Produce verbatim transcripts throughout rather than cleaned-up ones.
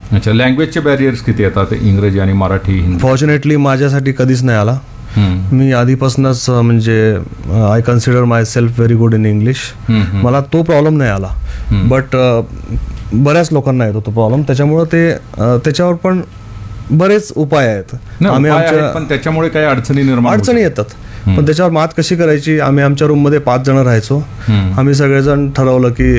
अच्छा, लँग्वेजचे बॅरियर्स किती येतात इंग्रजी आणि मराठी हिंदी? फॉर्च्युनेटली माझ्यासाठी कधीच नाही आला. मी आधीपासूनच म्हणजे I consider my self very good in English. मला तो प्रॉब्लेम नाही आला. बट बऱ्याच लोकांना येतो तो प्रॉब्लेम. त्याच्यामुळे ते त्याच्यावर पण बरेच उपाय आहेत. आम्ही आमच्या पण त्याच्यामुळे काही अडचणी निर्माण अडचणी येतात, पण त्याच्यावर मात कशी करायची. आम्ही आमच्या रूममध्ये पाच जण राहायचो. आम्ही सगळेजण ठरवलं की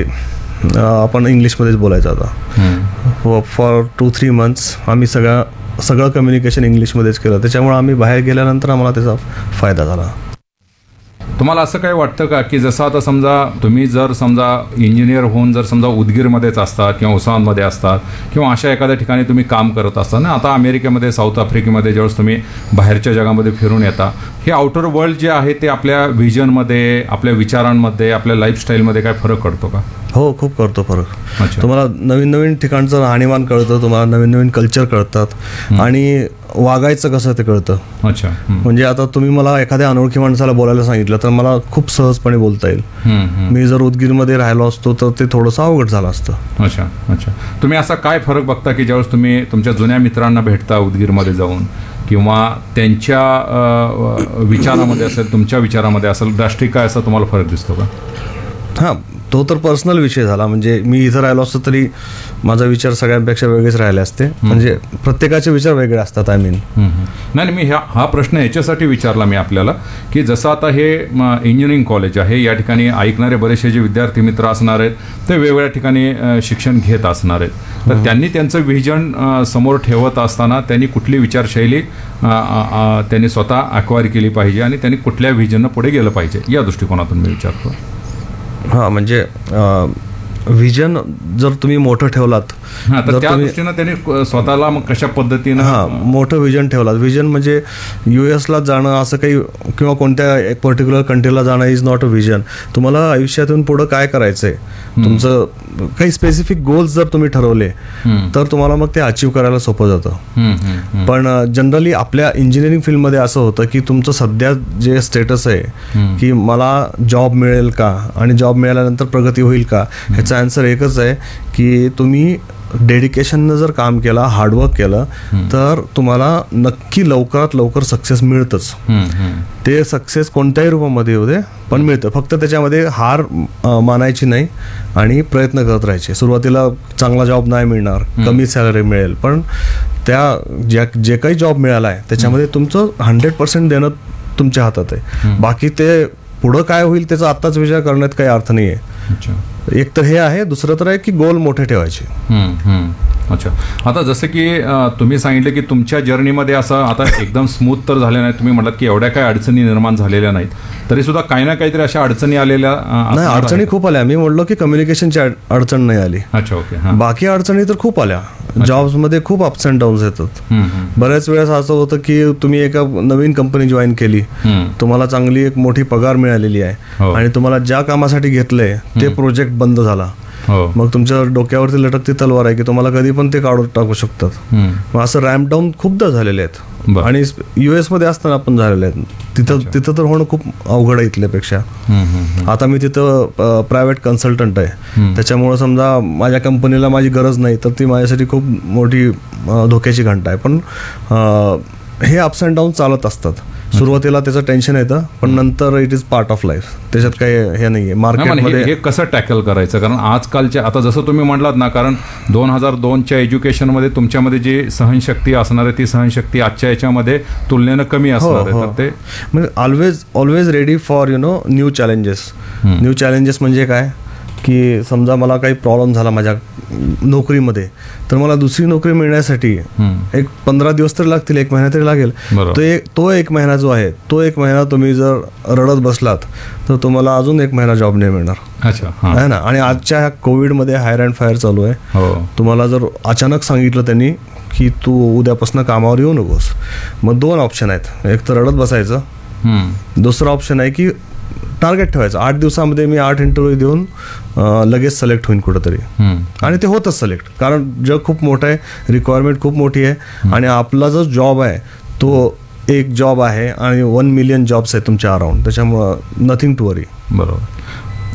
आपण इंग्लिशमध्येच बोलायचं आता. फॉर टू थ्री मंथ्स आम्ही सगळ्या सगळं कम्युनिकेशन इंग्लिशमध्येच केलं. त्याच्यामुळे आम्ही बाहेर गेल्यानंतर आम्हाला त्याचा फायदा झाला. तुम्हाला असं काही वाटतं का की जसं आता समजा तुम्ही जर समजा इंजिनियर होऊन जर समजा उदगीरमध्येच असतात किंवा उस्मानाबादमध्ये असतात किंवा अशा एखाद्या ठिकाणी तुम्ही काम करत असता ना, आता अमेरिकेमध्ये साऊथ आफ्रिकेमध्ये ज्यावेळेस तुम्ही बाहेरच्या जगामध्ये फिरून येता, हे आउटर वर्ल्ड जे आहे ते आपल्या व्हिजनमध्ये, आपल्या विचारांमध्ये, आपल्या लाईफस्टाईलमध्ये काय फरक पडतो का? हो, खूप करतो फरक. तुम्हाला नवीन नवीन ठिकाणचं राहणीमान कळतं, तुम्हाला नवीन नवीन कल्चर कळतात आणि वागायचं कसं ते कळतं. अच्छा, म्हणजे आता तुम्ही मला एखाद्या अनोळखी माणसाला बोलायला सांगितलं तर मला खूप सहजपणे बोलता येईल. मी जर उदगीरमध्ये राहिलो असतो तर ते थोडंसं अवघड झालं असतं. अच्छा अच्छा. तुम्ही असा काय फरक बघता की ज्यावेळेस तुम्ही तुमच्या जुन्या मित्रांना भेटता उदगीरमध्ये जाऊन किंवा त्यांच्या विचारामध्ये असेल, तुमच्या विचारामध्ये असेल, ड्रास्टिक काय असा तुम्हाला फरक दिसतो का? हां, तो तर पर्सनल विषय झाला. म्हणजे मी इथं राहिलो असतो तरी माझा विचार सगळ्यांपेक्षा वेगळेच राहिले असते. म्हणजे प्रत्येकाचे विचार वेगळे असतात. आय मीन नाही, मी ह्या हा प्रश्न याच्यासाठी विचारला मी आपल्याला की जसं आता हे इंजिनिअरिंग कॉलेज आहे, या ठिकाणी ऐकणारे बरेचसे जे विद्यार्थी मित्र असणार आहेत ते वेगवेगळ्या ठिकाणी शिक्षण घेत असणार आहेत. तर त्यांनी त्यांचं व्हिजन समोर ठेवत असताना त्यांनी कुठली विचारशैली त्यांनी स्वतः अक्वायर केली पाहिजे आणि त्यांनी कुठल्या व्हिजननं पुढे गेलं पाहिजे, या दृष्टिकोनातून मी विचारतो. हां, म्हणजे व्हिजन जर तुम्ही मोठं ठेवलात तर त्या दृष्टीनं त्यांनी स्वतःला मग कशा पद्धतीनं हां मोठं व्हिजन ठेवलात. व्हिजन म्हणजे युएसला जाणं असं काही किंवा कोणत्या एक पर्टिक्युलर कंट्रीला जाणं इज नॉट अ व्हिजन. तुम्हाला आयुष्यातून पुढं काय करायचं आहे, तुमचं काही स्पेसिफिक गोल्स जर तुम्ही ठरवले तर तुम्हाला मग ते अचीव्ह करायला सोपं जातं. पण जनरली आपल्या इंजिनिअरिंग फील्डमध्ये असं होतं की तुमचं सध्या जे स्टेटस आहे की मला जॉब मिळेल का आणि जॉब मिळाल्यानंतर प्रगती होईल का, ह्याचा आन्सर एकच आहे की तुम्ही डेडिकेशननं जर काम केलं, हार्डवर्क केलं तर तुम्हाला नक्की लवकरात लवकर सक्सेस मिळतंच. ते सक्सेस कोणत्याही रूपामध्ये येऊ दे पण मिळतं. फक्त त्याच्यामध्ये हार मानायची नाही आणि प्रयत्न करत राहायचे. सुरुवातीला चांगला जॉब नाही मिळणार, कमी सॅलरी मिळेल, पण त्या ज्या जे काही जॉब मिळाला आहे त्याच्यामध्ये तुमचं हंड्रेड पर्सेंट देणं तुमच्या हातात आहे. बाकी ते पुढं काय होईल त्याचा आत्ताच विचार करण्यात काही अर्थ नाही आहे. एक तर हे आहे, दुसरं तर आहे की गोल मोठे ठेवायचे. अच्छा, आता जसं की तुम्ही सांगितलं की तुमच्या जर्नीमध्ये असं आता एकदम स्मूथ तर झालं नाही. तुम्ही म्हटलात की एवढ्या काही अडचणी निर्माण झालेल्या नाहीत, तरी सुद्धा काही ना काहीतरी अशा अडचणी आलेल्या नाही. अडचणी खूप आल्या. मी म्हणलो की कम्युनिकेशनची अडचण नाही आली. अच्छा, ओके. बाकी अडचणी तर खूप आल्या. जॉब्समध्ये खूप अप्स अँड डाऊन्स येतात. बऱ्याच वेळेस असं होतं की तुम्ही एका नवीन कंपनी जॉईन केली, तुम्हाला चांगली एक मोठी पगार मिळालेली आहे आणि तुम्हाला ज्या कामासाठी घेतलंय ते प्रोजेक्ट बंद झाला. मग तुमच्या डोक्यावरती लटकती तलवार आहे की तुम्हाला कधी पण ते काढून टाकू शकतात. मग असं रॅम्प डाऊन खूपदा झालेले आहेत आणि युएस मध्ये असताना पण झालेले आहेत. तिथं तिथं तर होणं खूप अवघड आहे इथल्यापेक्षा. आता मी तिथं प्रायव्हेट कन्सल्टंट आहे, त्याच्यामुळे समजा माझ्या कंपनीला माझी गरज नाही तर ती माझ्यासाठी खूप मोठी धोक्याची घंटा आहे. पण हे अप्स अँड डाऊन चालत असतात. सुरुवातीला त्याचं टेन्शन येतं पण नंतर it is part of life. त्याच्यात काही हे नाहीये मार्केटमध्ये. हे कसं टॅकल करायचं, कारण आजकालच्या आता जसं तुम्ही म्हटलात ना, कारण दोन हजार दोनच्या एज्युकेशनमध्ये तुमच्यामध्ये जी सहनशक्ती असणार आहे ती सहनशक्ती आजच्या याच्यामध्ये तुलनेनं कमी असणार आहे. तर ते म्हणजे always always ready for you know new challenges. New challenges म्हणजे काय की समजा मला काही प्रॉब्लेम झाला माझ्या नोकरीमध्ये तर मला दुसरी नोकरी मिळण्यासाठी एक पंधरा दिवस तरी लागतील, एक महिना तरी लागेल. तो एक तो एक महिना जो आहे तो एक महिना तुम्ही जर रडत बसलात तर तुम्हाला अजून एक महिना जॉब नाही मिळणार. अच्छा, आहे ना. आणि आजच्या ह्या कोविडमध्ये हायर अँड फायर चालू आहे. तुम्हाला जर अचानक सांगितलं त्यांनी की तू उद्यापासून कामावर येऊ नकोस, मग दोन ऑप्शन आहेत. एक तर रडत बसायचं, दुसरा ऑप्शन आहे की टार्गेट ठेवायचं. आठ दिवसामध्ये मी आठ इंटरव्ह्यू देऊन लगेच सिलेक्ट होईन कुठंतरी. आणि ते होतच सिलेक्ट, कारण जग खूप मोठं आहे, रिक्वायरमेंट खूप मोठी आहे आणि आपला जो जॉब आहे तो एक जॉब आहे आणि वन मिलियन जॉब्स आहेत तुमच्या अराउंड. त्याच्यामुळं नथिंग टू वरी. बरोबर.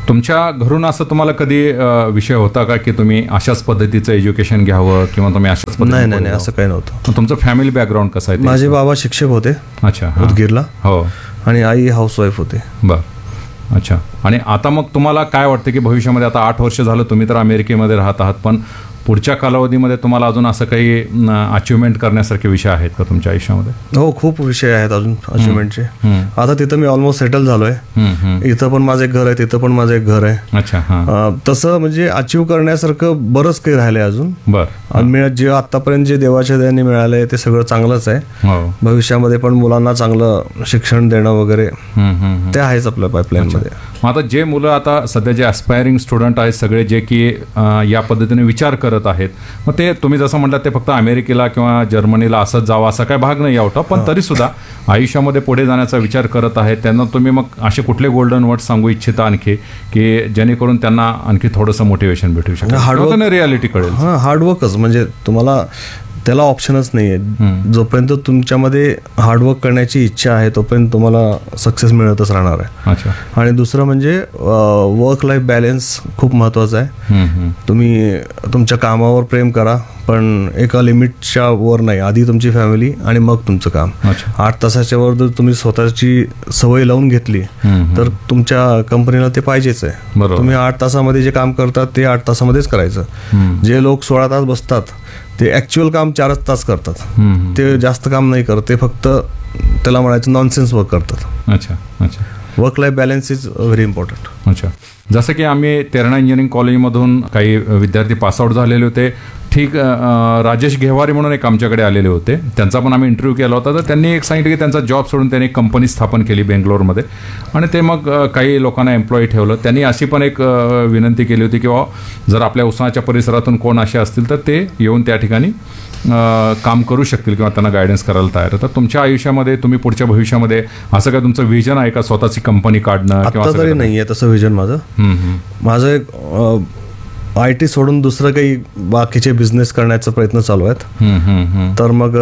तुमच्या घरून असं तुम्हाला कधी अ, विषय होता का की तुम्ही अशाच पद्धतीचं एज्युकेशन घ्यावं किंवा तुम्ही अशाच नाही पद्धतीने नाही नाही पुढे असं काही नव्हतं. जावं? तुमचं फॅमिली बॅकग्राऊंड कसं आहे ते? माझे बाबा शिक्षक होते अच्छा हां. उदगीरला हो आणि आई हाऊसवाईफ होते. बर अच्छा. आणि आता मग तुम्हाला काय वाटतं की भविष्यामध्ये आता आठ वर्ष झालं तुम्ही तर अमेरिकेमध्ये राहत आहात, पण पुढच्या कालावधीमध्ये तुम्हाला अजून असं काही अचिव्हमेंट करण्यासारखे विषय आहेत का तुमच्या आयुष्यामध्ये? हो खूप विषय आहेत अजून अचिव्हमेंटचे. हम्म. आता तिथं मी ऑलमोस्ट सेटल झालोय. हम्म, हम्म. इथं पण माझं एक घर आहे, तिथं पण माझं एक घर आहे. अच्छा हां. अं, तसं म्हणजे अचीव्ह करण्यासारखं बरंच काही राहिलंय अजून. बर आणि मिळ- जे आतापर्यंत जे देवाच्या दयाने मिळालंय ते सगळं चांगलंच आहे. हो. भविष्यामध्ये पण मुलांना चांगलं शिक्षण देणं वगैरे हम्म, हम्म, हम्म. ते आहेच आपल्या पाईपलाईन मध्ये. मग आता जे मुलं आता सध्या जे ॲस्पायरिंग स्टुडंट आहेत सगळे जे की अ, या पद्धतीने विचार करत आहेत, मग ते तुम्ही जसं म्हटलं ते फक्त अमेरिकेला किंवा जर्मनीला असंच जावं असा काय भाग नाही आवटा, पण तरी सुद्धा आयुष्यामध्ये पुढे जाण्याचा विचार करत आहेत त्यांना तुम्ही मग असे कुठले गोल्डन वर्ड सांगू इच्छिता आणखी की जेणेकरून त्यांना आणखी थोडंसं मोटिवेशन भेटू शकेल, Hard work- त्यांना रियालिटी कळेल? हां हार्डवर्कच म्हणजे तुम्हाला त्याला ऑप्शनच नाही आहे. जोपर्यंत तुमच्यामध्ये हार्डवर्क करण्याची इच्छा आहे तोपर्यंत तुम्हाला सक्सेस मिळतच राहणार आहे. अच्छा. आणि दुसरं म्हणजे वर्क लाईफ बॅलन्स खूप महत्त्वाचं आहे. हम्म, हम्म. तुम्ही तुमच्या कामावर प्रेम करा पण एका लिमिटच्या वर नाही. आधी तुमची फॅमिली आणि मग तुमचं काम. अच्छा. आठ तासाच्या वर जर तुम्ही स्वतःची सवय लावून घेतली हम्म, तर तुमच्या कंपनीला ते पाहिजेच आहे. बरोबर. तुम्ही आठ तासामध्ये जे काम करतात ते आठ तासामध्येच करायचं. हम्म. जे लोक सोळा तास बसतात ते ॲक्च्युअल काम चारच तास करतात. हम्म. ते जास्त काम नाही करत, ते फक्त त्याला म्हणायचं नॉनसेन्स वर्क करतात. अच्छा अच्छा. Work life balance is very important. अच्छा. जसं की आम्ही तेरणा इंजिनिअरिंग कॉलेजमधून काही विद्यार्थी पासआउट झालेले होते. ठीक अ, राजेश घेवारे म्हणून एक आमच्याकडे आलेले होते, त्यांचा पण आम्ही इंटरव्ह्यू केला होता. तर त्यांनी एक सांगितलं की त्यांचा जॉब सोडून त्यांनी एक कंपनी स्थापन केली बेंगलोरमध्ये आणि ते मग अ, काही लोकांना एम्प्लॉई ठेवलं. त्यांनी अशी पण एक अ, विनंती केली होती की बाबा जर आपल्या उस्मानाच्या परिसरातून कोण असे असतील तर ते येऊन त्या ठिकाणी अ, काम करू शकतील किंवा त्यांना गायडन्स करायला तयार आहे. तर तुमच्या आयुष्यामध्ये तुम्ही पुढच्या भविष्यामध्ये असं काय तुमचं विजन आहे का स्वतःची कंपनी काढणं किंवा आता असं तरी काही? नाही आहे तसं विजन माझं. हम्म, हम्म. माझं एक आय टी सोडून दुसरं काही बाकीचे बिझनेस करण्याचा प्रयत्न चालू आहेत. हम्म, हम्म, हम्म. तर मग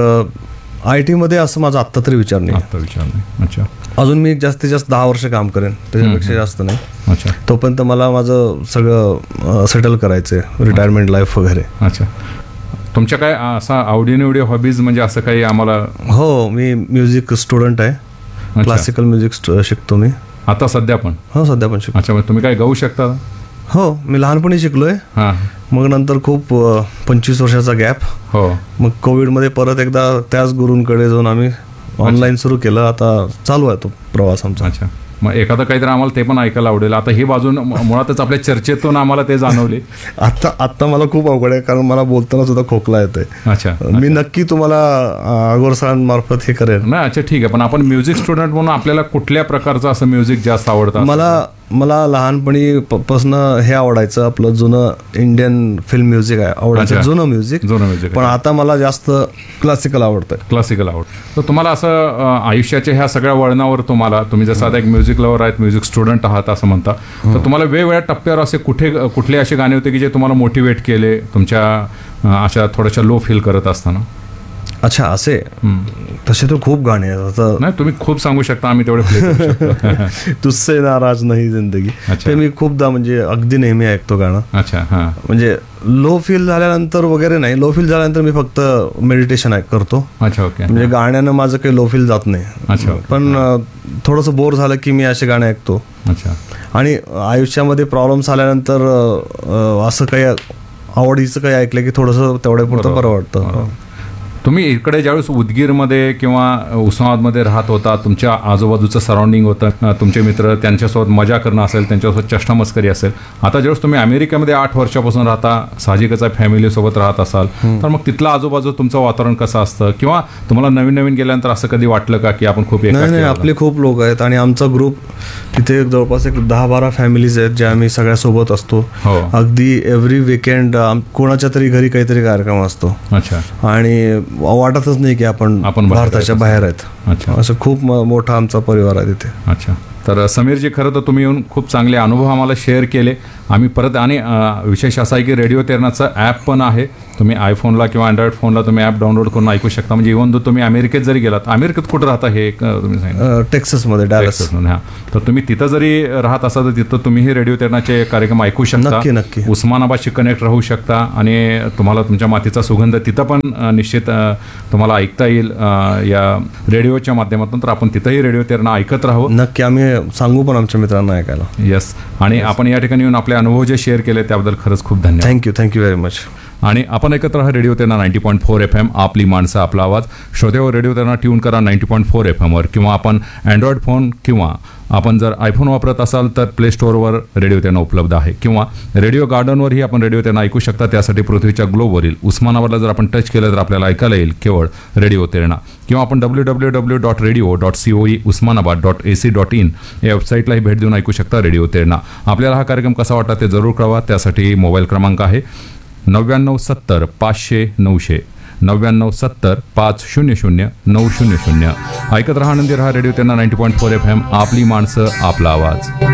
आय टीमध्ये असं माझा आत्ता तरी विचार नाही. आता विचार नाही. अच्छा अजून मी जास्तीत जास्त दहा वर्ष काम करेन, त्याच्यापेक्षा जास्त नाही. अच्छा तोपर्यंत मला माझं सगळं सेटल करायचं आहे, रिटायरमेंट लाईफ वगैरे. अच्छा. तुमच्या काय असा आवडीनिवडी हॉबीज म्हणजे असं काही आम्हाला? हो मी म्युझिक स्टुडंट आहे. क्लासिकल म्युझिक शिकतो मी आता सध्या पण? हो सध्या पण शिकतो. अच्छा. मग तुम्ही काय गाऊ शकता? हो मी लहानपणी शिकलोय. हां. मग नंतर खूप अ, पंचवीस वर्षाचा गॅप. हो. मग कोविडमध्ये परत एकदा त्याच गुरूंकडे जाऊन आम्ही ऑनलाईन सुरू केलं. आता चालू आहे तो प्रवास आमचा. अच्छा. मग एखादं काहीतरी आम्हाला ते पण ऐकायला आवडेल. आता ही बाजू मुळातच आपल्या चर्चेतून आम्हाला ते जाणवले. आता आता मला खूप अवघड आहे कारण मला बोलताना सुद्धा खोकला येतोय. अच्छा. मी नक्की तुम्हाला अगोर सरांमार्फत हे करेन. नाही अच्छा ठीक आहे. पण आपण म्युझिक स्टुडंट म्हणून आपल्याला कुठल्या प्रकारचं असं म्युझिक जास्त आवडतं? मला मला लहानपणी पासून हे आवडायचं आपलं जुनं इंडियन फिल्म म्युझिक आहे आवडायचं. अच्छा. जुनं म्युझिक. जुनं म्युझिक. पण आता मला जास्त क्लासिकल आवडतं. क्लासिकल आवडतं. तर तुम्हाला असं अं, आयुष्याच्या ह्या सगळ्या वळणावर तुम्हाला, तुम्ही जसं आता एक म्युझिक लवर आहेत, म्युझिक स्टुडंट आहात असं म्हणता, तर तुम्हाला वेगवेगळ्या टप्प्यावर असे कुठे कुठले असे गाणे होते की जे तुम्हाला मोटिवेट केले तुमच्या अं, अशा थोड्याशा लो फील करत असताना? अच्छा असे तसे तर खूप गाणे आहेत. आता नाही तुम्ही खूप सांगू शकता, आम्ही तेवढे play करू शकतो. तुझसे नाराज नाही जिंदगी अच्छा. ते मी खूपदा म्हणजे अगदी नेहमी ऐकतो गाणं. अच्छा. हां. म्हणजे लो फील झाल्यानंतर वगैरे नाही, लो फील झाल्यानंतर मी फक्त मेडिटेशन करतो. अच्छा. ओके. म्हणजे गाण्यानं माझं काही लो फील जात नाही. अच्छा. ओके. पण अं, थोडंसं बोर झालं की मी असे गाणे ऐकतो. अच्छा. आणि आयुष्यामध्ये प्रॉब्लेम्स आल्यानंतर अं, असं काही आवडीचं काही ऐकलं की थोडंसं तेवढ्या पुरतं बरं वाटतं. तुम्ही इकडे ज्यावेळेस उदगीरमध्ये किंवा उस्मानाबादमध्ये राहत होता, तुमच्या आजूबाजूचं सराउंडिंग होतं, तुमचे मित्र त्यांच्यासोबत मजा करणं असेल, त्यांच्यासोबत चष्टा मस्करी असेल. आता ज्यावेळेस तुम्ही अमेरिकेमध्ये आठ वर्षापासून राहता, साहजिकच आहे फॅमिलीसोबत राहत असाल, तर मग तिथलं आजूबाजू तुमचं वातावरण कसं असतं? किंवा तुम्हाला नवीन नवीन गेल्यानंतर असं कधी वाटलं का की आपण खूप नाही एकाकी नाही आहोत? आपले खूप लोक आहेत आणि आमचा ग्रुप तिथे जवळपास एक दहा बारा फॅमिलीज आहेत ज्या आम्ही सगळ्या सोबत असतो. हो. अगदी एव्हरी विकेंड कोणाच्या तरी घरी काहीतरी कार्यक्रम असतो. अच्छा. आणि वाटतच नाही की आपण आपण बाहेर भारताच्या आहेत. बाहेर आहेत. अच्छा. असं खूप म- मोठा आमचा परिवार आहे तिथे. अच्छा. तर समीरजी खरं तर तुम्ही येऊन खूप चांगले अनुभव आम्हाला शेअर केले आम्ही परत आणि अ, विशेष असा आहे की रेडिओ तेरणाचं ॲप पण आहे. तुम्ही आयफोनला किंवा अँड्रॉइड फोनला तुम्ही ॲप डाउनलोड करून ऐकू शकता. म्हणजे इव्हन दो तुम्ही अमेरिकेत जरी गेलात, अमेरिकेत कुठं राहता हे एक, अ, तुम्ही सांगितलं टेक्सासमध्ये डॅलस. हां, तर तुम्ही तिथं जरी राहत असाल तर तिथं तुम्हीही रेडिओ तेरणाचे कार्यक्रम ऐकू शकता. नक्की, नक्की. उस्मानाबादशी कनेक्ट राहू शकता आणि तुम्हाला तुमच्या मातीचा सुगंध तिथं पण अ, निश्चित अ, तुम्हाला ऐकता येईल अ, या रेडिओच्या माध्यमातून. तर आपण तिथंही रेडिओ तेरणा ऐकत राहू. नक्की आम्ही सांगू पण आमच्या मित्रांना ऐकायला. येस. आणि आपण या ठिकाणी येऊन आपले अनुभव जे शेअर केले त्याबद्दल खरंच खूप धन्यवाद. Thank you thank you very much. आणि आपण ऐकत राहा radio Terna ninety point four F M, आपली माणसं आपला आवाज. श्रोतेवर रेडिओ तेरणा ट्यून करा नाईन्टी पॉईंट फोर एफ एमवर, किंवा आपण अँड्रॉइड फोन किंवा आपण जर आयफोन वापरत असाल तर प्ले स्टोअरवर रेडिओ तेरणा उपलब्ध आहे, किंवा रेडिओ गार्डनवरही आपण रेडिओ तेरणा ऐकू शकता. त्यासाठी पृथ्वीच्या ग्लोबवरील उस्मानाबादला जर आपण टच केलं तर आपल्याला ऐकायला येईल केवळ रेडिओ तेरणा. किंवा आपण W W W dot radio dot C O E Osmanabad dot A C dot in या वेबसाईटलाही भेट देऊन ऐकू शकता रेडिओ तेरणा. आपल्याला हा कार्यक्रम कसा वाटला ते जरूर कळवा. त्यासाठी मोबाईल क्रमांक आहे नव्याण्णव सत्तर पाचशे नऊशे, नव्याण्णव सत्तर पाच शून्य शून्य नऊ शून्य शून्य. ऐकत रहा, आनंदी रहा. Radio Terna ninety point four F M, आपली माणसं आपला आवाज.